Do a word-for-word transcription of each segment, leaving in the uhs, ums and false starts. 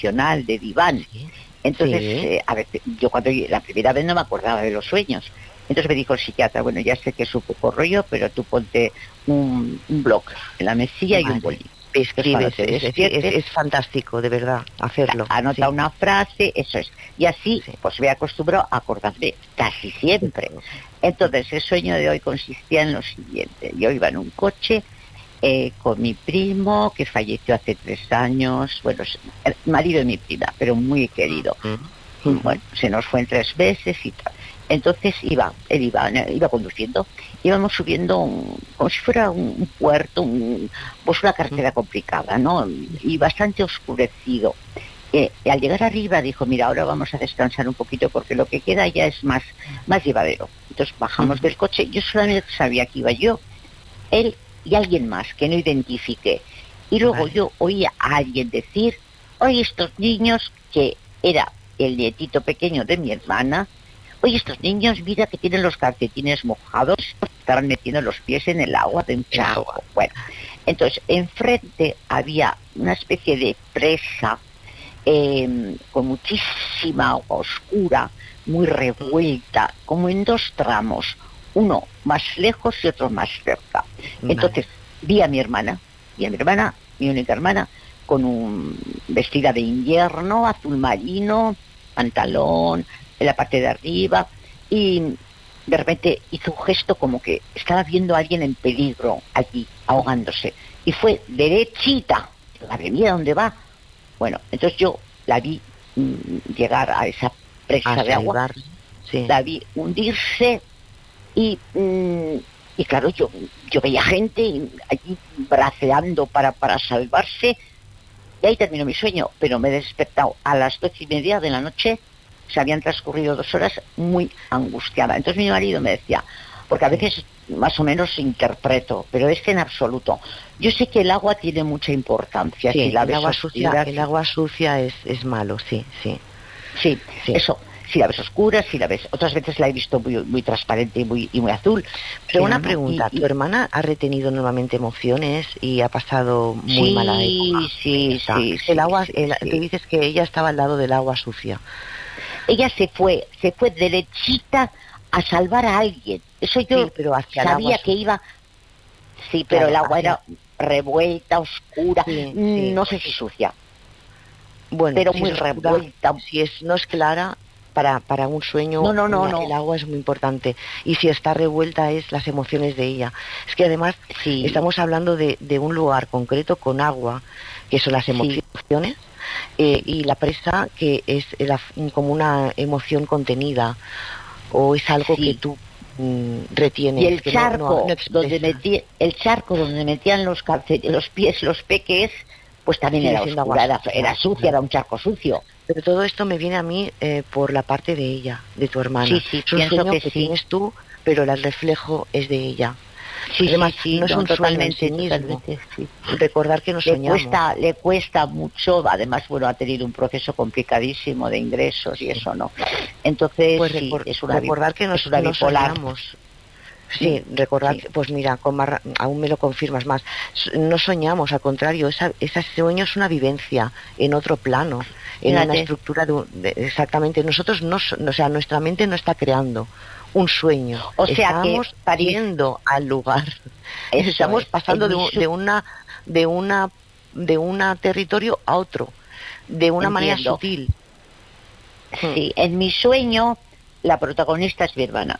tradicional de diván. Sí. Entonces, Sí. eh, a ver, yo cuando la primera vez no me acordaba de los sueños. Entonces me dijo el psiquiatra, bueno, ya sé que es un poco rollo, pero tú ponte un, un bloc en la mesilla y un Vale. bolí. Escribes, te es, es, despiertes, es, es fantástico, de verdad, hacerlo. anota Sí. una frase, eso es. Y así, Sí. pues me acostumbro a acordarme casi siempre. Entonces, el sueño de hoy consistía en lo siguiente. Yo iba en un coche eh, con mi primo, que falleció hace tres años, bueno, es el marido de mi prima, pero muy querido. Uh-huh. Bueno, se nos fue en tres veces y tal. Entonces iba, él iba, iba conduciendo, íbamos subiendo un, como si fuera un puerto, un, pues una carretera complicada, ¿no? Y bastante oscurecido. Eh, al llegar arriba dijo, mira, ahora vamos a descansar un poquito porque lo que queda ya es más, más llevadero. Entonces bajamos uh-huh. del coche, yo solamente sabía que iba yo, él y alguien más que no identifiqué. Y luego vale. yo oía a alguien decir, oye, estos niños, que era el nietito pequeño de mi hermana, oye, estos niños, mira que tienen los calcetines mojados, estaban metiendo los pies en el agua de un charco. Bueno, entonces, enfrente había una especie de presa eh, con muchísima agua oscura, muy revuelta, como en dos tramos, uno más lejos y otro más cerca. Vale. Entonces, vi a mi hermana, vi a mi hermana, mi única hermana, con un vestida de invierno, azul marino, pantalón, en la parte de arriba, y de repente hizo un gesto como que estaba viendo a alguien en peligro allí, ahogándose, y fue derechita, la venía donde va. Bueno, entonces yo la vi mmm, llegar a esa presa a de agua, sí. la vi hundirse, y, mmm, y claro, yo, yo veía gente allí braceando para, para salvarse, y ahí terminó mi sueño, pero me he despertado a las doce y media de la noche. Se habían transcurrido dos horas muy angustiada. Entonces mi marido me decía, porque a veces más o menos interpreto, pero este en absoluto. Yo sé que el agua tiene mucha importancia. Sí, si la el, ves agua oscura, sucia, el agua sucia es, es malo, sí, sí. Sí, sí, eso. Si la ves oscura, si la ves... Otras veces la he visto muy, muy transparente y muy, y muy azul. Pero sí, una ¿no? pregunta, y, y... ¿tu hermana ha retenido nuevamente emociones y ha pasado muy sí, mala época? Sí, sí, sí. El agua, sí, el, sí. Tú dices que ella estaba al lado del agua sucia. Ella se fue, se fue derechita a salvar a alguien. Eso yo sí, pero hacia sabía el que iba... Sí, pero claro, el agua hacia... era revuelta, oscura, sí, sí. no sé si sucia. Bueno, pero si muy oscura, revuelta. Si es, no es clara, para, para un sueño, no, no, no, una, no. el agua es muy importante. Y si está revuelta es las emociones de ella. Es que además sí. estamos hablando de, de un lugar concreto con agua, que son las emociones, sí. eh, y la presa, que es la, como una emoción contenida, o es algo sí. que tú mmm, retienes. Y el que charco, no, no, no donde metí, el charco donde metían los, calcet, los pies, los peques, pues también era oscura, era, sucia, era sucia, era un charco sucio. Pero todo esto me viene a mí eh, por la parte de ella, de tu hermana. Sí, sí, es un pienso sueño que, que sí. tienes tú, pero el reflejo es de ella. Sí, Además, sí, sí, no es no, un totalmente, sueño en sí mismo. Totalmente, sí. Recordar que nos le soñamos. Cuesta, le cuesta mucho, además, bueno, ha tenido un proceso complicadísimo de ingresos y sí. eso no. Entonces, pues sí, recor- es una, recordar que nos, es una nos bipolar. soñamos. Sí, recordar, sí. pues mira, con más, aún me lo confirmas más. No soñamos, al contrario, esa, ese sueño es una vivencia en otro plano, en Fíjate. una estructura de, de, exactamente. Nosotros no, o sea, nuestra mente no está creando un sueño. O sea, estamos que pariendo al lugar. Eso estamos es, pasando de, un, de una, de una, de un territorio a otro, de una Entiendo. manera sutil. Sí, en mi sueño la protagonista es mi hermana.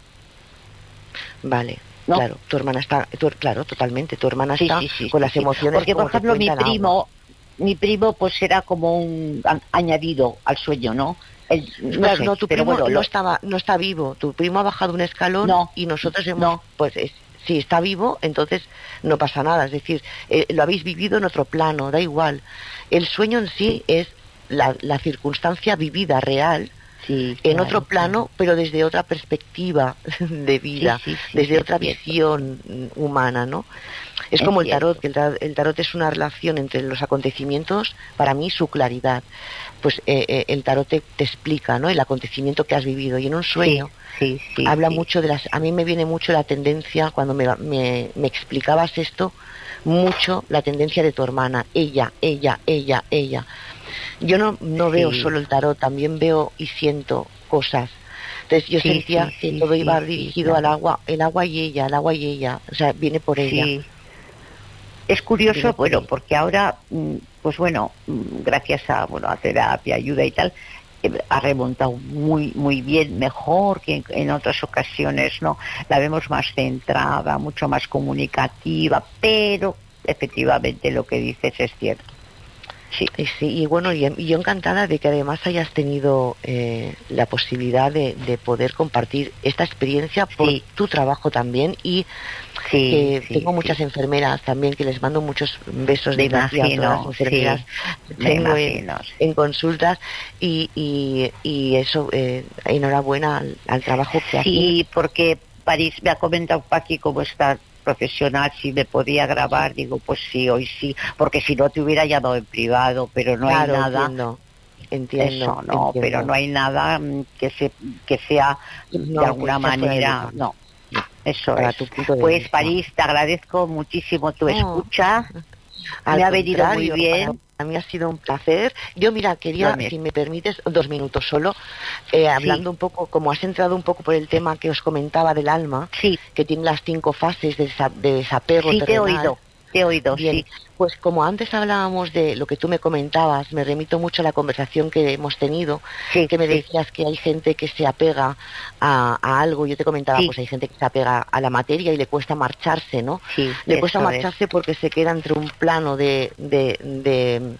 Vale, ¿no? Claro, tu hermana está, tu, claro, totalmente, tu hermana sí, está sí, sí, con sí, las sí. emociones. Porque, por ejemplo, mi primo, mi primo pues era como un añadido al sueño, ¿no? El, no, claro, sé, no, tu pero primo bueno, no lo... estaba, no está vivo, tu primo ha bajado un escalón no, y nosotros hemos, no. pues es, si está vivo, entonces no pasa nada, es decir, eh, lo habéis vivido en otro plano, da igual. El sueño en sí es la, la circunstancia vivida real. Sí, en claro, otro plano, claro. pero desde otra perspectiva de vida, sí, sí, sí, desde sí, otra sí, visión humana, ¿no? Es es como el cierto. tarot, que el tarot, el tarot es una relación entre los acontecimientos, para mí su claridad. Pues eh, eh, el tarot te, te explica, ¿no? El acontecimiento que has vivido, y en un sueño sí, sí, sí, habla sí. mucho de las... A mí me viene mucho la tendencia, cuando me, me, me explicabas esto, mucho la tendencia de tu hermana, ella, ella, ella, ella. Yo no, no sí. veo solo el tarot, también veo y siento cosas. Entonces yo sí, sentía sí, que sí, todo sí, iba sí, dirigido claro. al agua, el agua y ella, el agua y ella, o sea, viene por ella. Sí. Es curioso, bueno, porque ahora, pues bueno, gracias a, bueno, a terapia, ayuda y tal, ha remontado muy muy bien, mejor que en, en otras ocasiones, ¿no? La vemos más centrada, mucho más comunicativa, pero efectivamente lo que dices es cierto. Sí, sí, y bueno, y, y yo encantada de que además hayas tenido eh, la posibilidad de, de poder compartir esta experiencia por sí. tu trabajo también, y sí, que sí, tengo muchas sí. enfermeras también, que les mando muchos besos me desde aquí a todas las enfermeras sí, que tengo en, en consultas, y, y, y eso, eh, enhorabuena al, al trabajo que haces. Sí, porque París me ha comentado Paqui cómo está profesional, si me podía grabar, digo, pues sí, hoy sí, porque si no te hubiera llamado en privado, pero no claro, hay nada. Entiendo, entiendo. Eso, no, entiendo. pero no hay nada que se que sea no, de alguna pues manera, no, no, eso para es. tu punto de Pues vista. París, te agradezco muchísimo tu no. escucha, Al me ha venido muy bien. A mí ha sido un placer. Yo, mira, quería, si me permites, dos minutos solo, eh, hablando sí. un poco, como has entrado un poco por el tema que os comentaba del alma, sí. que tiene las cinco fases de, desa de desapego sí, terrenal. te he oído, te he oído, Bien, sí. Pues como antes hablábamos de lo que tú me comentabas, me remito mucho a la conversación que hemos tenido, sí, que me sí. decías que hay gente que se apega a, a algo. Yo te comentaba, sí. pues hay gente que se apega a la materia y le cuesta marcharse, ¿no? Sí, le cuesta marcharse es. porque se queda entre un plano de, de, de,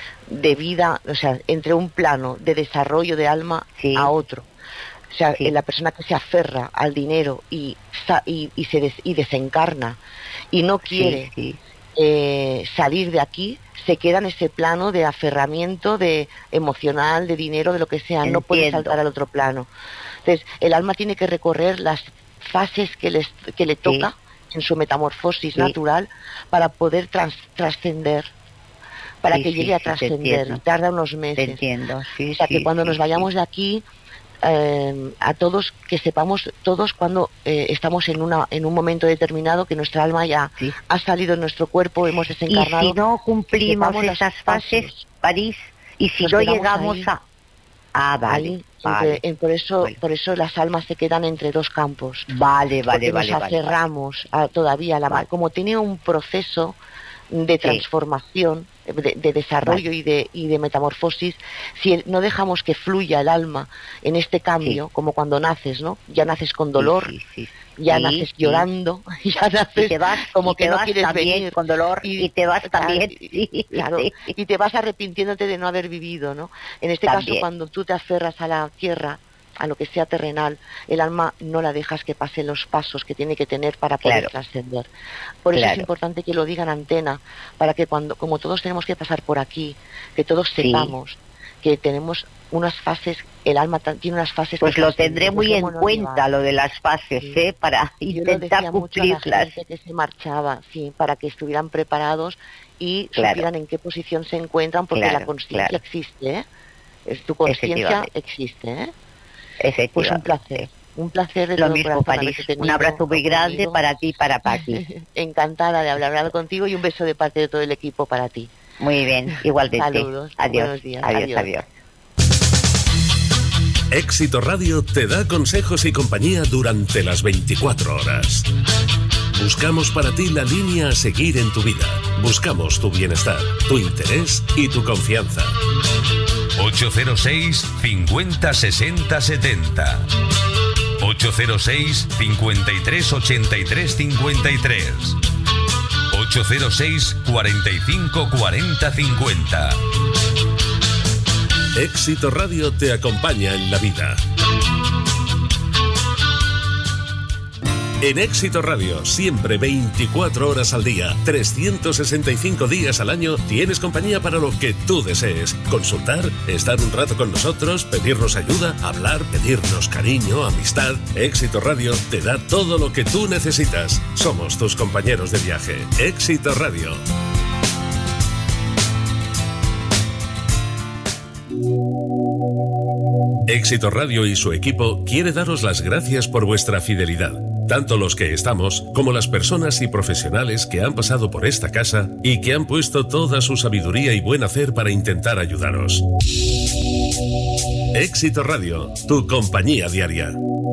de vida, o sea, entre un plano de desarrollo de alma sí. a otro. O sea, sí. la persona que se aferra al dinero y, y, y, se des, y desencarna y no quiere... Sí, sí. Eh, salir de aquí, se queda en ese plano de aferramiento, de emocional, de dinero, de lo que sea. Entiendo. No puede saltar al otro plano. Entonces, el alma tiene que recorrer las fases que, les, que le toca sí. en su metamorfosis sí. natural para poder trans, trascender, para sí, que llegue sí, a trascender. Y tarda unos meses. Te entiendo. Sí, o sea, que sí, cuando sí, nos vayamos sí. de aquí, Eh, a todos, que sepamos todos cuando eh, estamos en una en un momento determinado que nuestra alma ya sí. ha salido de nuestro cuerpo, hemos desencarnado. Y si no cumplimos esas fases, París, y si no llegamos ahí, a ah vale, ahí, vale. Entre, en, por eso vale. por eso las almas se quedan entre dos campos. Vale, vale, porque vale. Nos aferramos vale. A, todavía a la vale. como tiene un proceso de transformación, sí. de, de desarrollo vale. y de y de metamorfosis. Si no dejamos que fluya el alma en este cambio, sí. como cuando naces, ¿no? Ya naces con dolor, sí, sí, sí. ya sí, naces sí. llorando, ya naces y te vas, como y que te no vas quieres también venir con dolor y, y te vas también, sí, claro, sí. y te vas arrepintiéndote de no haber vivido, ¿no? En este también. caso, cuando tú te aferras a la tierra, a lo que sea terrenal, el alma no la dejas que pase los pasos que tiene que tener para poder claro. trascender. Por claro. eso es importante que lo digan antena, para que cuando, como todos tenemos que pasar por aquí, que todos sepamos sí. que tenemos unas fases, el alma tiene unas fases. Pues que lo tendré muy en cuenta, llevar. Lo de las fases, sí. ¿eh? Para Yo intentar cumplirlas. Mucho a la gente que se marchaba, sí, para que estuvieran preparados y claro. supieran en qué posición se encuentran, porque claro, la conciencia claro. existe, ¿eh? Es, tu conciencia existe, ¿eh? Pues un placer, un placer de lo todo mismo, París. Un abrazo muy grande conmigo. Para ti y para Paqui. Encantada de haber hablado contigo y un beso de parte de todo el equipo para ti. Muy bien, igualmente. Saludos. Adiós. Buenos días. Adiós, adiós. adiós. Éxito Radio te da consejos y compañía durante las veinticuatro horas. Buscamos para ti la línea a seguir en tu vida. Buscamos tu bienestar, tu interés y tu confianza. ocho cero seis, cincuenta, sesenta, setenta. ocho cero seis, cincuenta y tres, ochenta y tres, cincuenta y tres. ocho cero seis, cuarenta y cinco, cuarenta, cincuenta. Éxito Radio te acompaña en la vida. En Éxito Radio, siempre veinticuatro horas al día, trescientos sesenta y cinco días al año, tienes compañía para lo que tú desees. Consultar, estar un rato con nosotros, pedirnos ayuda, hablar, pedirnos cariño, amistad. Éxito Radio te da todo lo que tú necesitas. Somos tus compañeros de viaje. Éxito Radio. Éxito Radio y su equipo quiere daros las gracias por vuestra fidelidad. tanto los que estamos como las personas y profesionales que han pasado por esta casa y que han puesto toda su sabiduría y buen hacer para intentar ayudaros. Éxito Radio, tu compañía diaria.